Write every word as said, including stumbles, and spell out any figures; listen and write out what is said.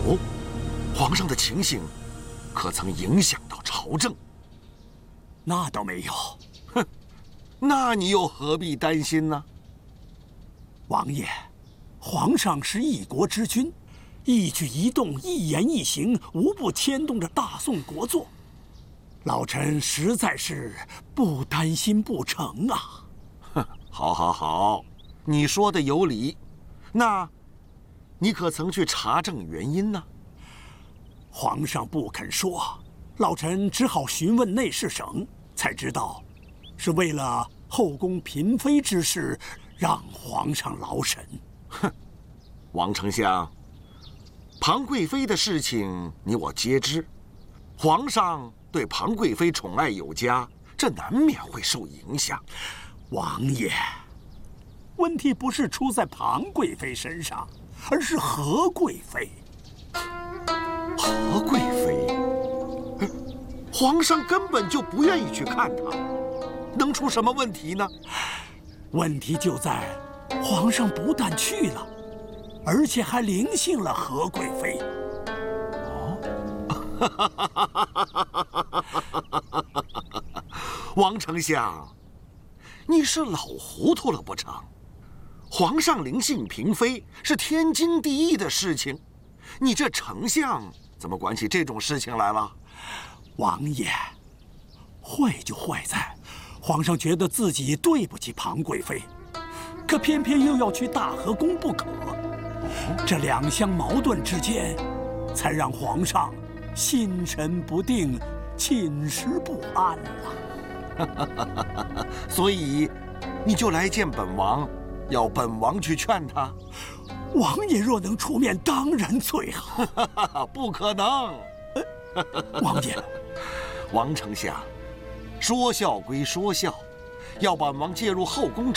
哦，皇上的情形可曾影响到朝政？ 那倒没有。 哼，那你又何必担心呢？ 王爷，皇上是一国之君，一举一动、一言一行，无不牵动着大宋国祚。老臣实在是不担心不成啊！ 哼，好，好，好，你说的有理。那，你可曾去查证原因呢？ 皇上不肯说，老臣只好询问内侍省，才知道，是为了后宫嫔妃之事，让皇上劳神。 哼，王丞相，庞贵妃的事情你我皆知，皇上对庞贵妃宠爱有加，这难免会受影响。 王爷，问题不是出在庞贵妃身上，而是何贵妃。 何贵妃，皇上根本就不愿意去看她，能出什么问题呢？ 问题就在皇上不但去了，而且还临幸了何贵妃。 王丞相，你是老糊涂了不成？皇上临幸嫔妃是天经地义的事情，你这丞相怎么管起这种事情来了？ 王爷，坏就坏在皇上觉得自己对不起庞贵妃，可偏偏又要去大和宫不可，这两相矛盾之间，才让皇上心神不定，寝食不安了。所以，你就来见本王，要本王去劝他。 王爷若能出面，当然最好。 不可能。 王爷， 王丞相，说笑归说笑，要本王介入后宫